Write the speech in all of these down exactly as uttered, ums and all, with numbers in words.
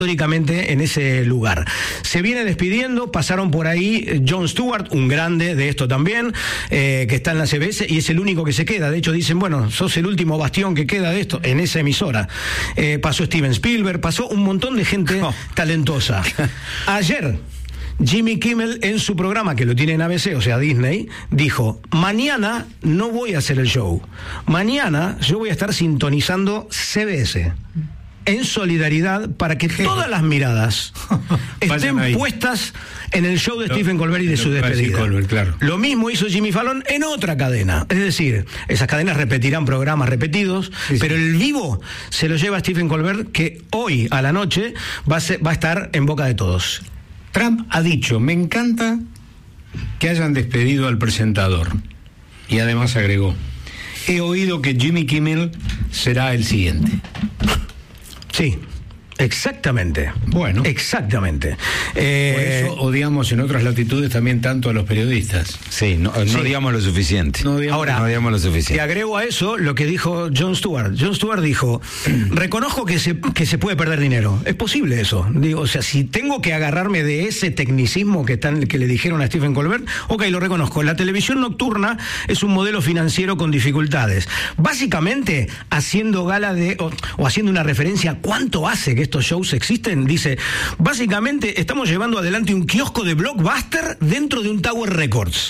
históricamente en ese lugar. Se viene despidiendo, pasaron por ahí Jon Stewart, un grande de esto también, eh, que está en la C B S y es el único que se queda. De hecho dicen, bueno, sos el último bastión que queda de esto en esa emisora. Eh, pasó Steven Spielberg, pasó un montón de gente oh. talentosa. Ayer Jimmy Kimmel en su programa, que lo tiene en A B C, o sea Disney, dijo, mañana no voy a hacer el show. Mañana yo voy a estar sintonizando C B S. En solidaridad para que todas las miradas estén puestas en el show de lo, Stephen Colbert y de su despedida. Colbert, claro. Lo mismo hizo Jimmy Fallon en otra cadena. Es decir, esas cadenas repetirán programas repetidos, sí, pero sí. el vivo se lo lleva Stephen Colbert, que hoy a la noche va a, ser, va a estar en boca de todos. Trump ha dicho, me encanta que hayan despedido al presentador. Y además agregó, he oído que Jimmy Kimmel será el siguiente. Sí, exactamente. Bueno. Exactamente. Eh, Por eso odiamos en otras latitudes también tanto a los periodistas. Sí, no, no sí. digamos lo suficiente. No digamos, Ahora, no digamos lo suficiente. Te agrego a eso lo que dijo Jon Stewart. Jon Stewart dijo, reconozco que se, que se puede perder dinero. Es posible eso. Digo, o sea, si tengo que agarrarme de ese tecnicismo que, están, que le dijeron a Stephen Colbert, ok, lo reconozco. La televisión nocturna es un modelo financiero con dificultades. Básicamente, haciendo gala de, o, o haciendo una referencia a cuánto hace que estos shows existen, dice, básicamente estamos llevando adelante un kiosco de Blockbuster dentro de un Tower Records.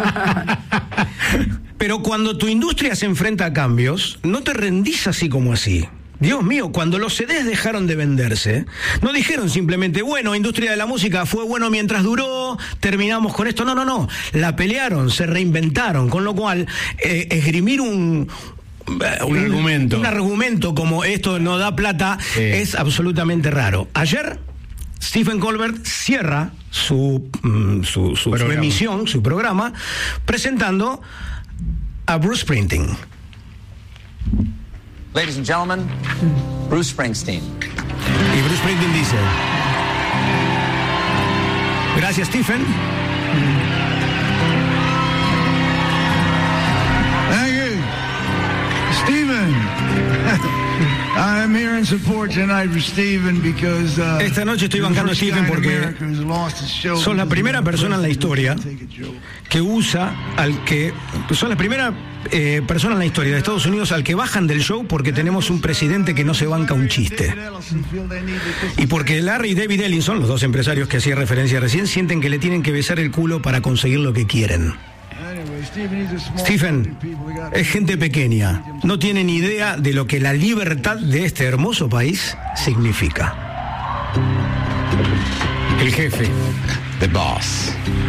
Pero cuando tu industria se enfrenta a cambios, no te rendís así como así. Dios mío, cuando los C Ds dejaron de venderse, no dijeron simplemente, bueno, industria de la música fue bueno mientras duró, terminamos con esto. No, no, no. La pelearon, se reinventaron, con lo cual, eh, esgrimir un... Un, un argumento. Un argumento como esto no da plata eh. es absolutamente raro. Ayer Stephen Colbert cierra su, su, su, su emisión, su programa, presentando a Bruce Springsteen. Ladies and gentlemen, Bruce Springsteen. Y Bruce Springsteen dice, gracias Stephen. I'm here in support tonight for Stephen because uh, esta noche estoy bancando a Stephen porque son la primera persona en la historia que usa al que son la primera eh, persona en la historia de Estados Unidos al que bajan del show porque tenemos un presidente que no se banca un chiste y porque Larry y David Ellison, los dos empresarios que hacía referencia recién, sienten que le tienen que besar el culo para conseguir lo que quieren. Stephen es gente pequeña, no tiene ni idea de lo que la libertad de este hermoso país significa. El jefe, the boss.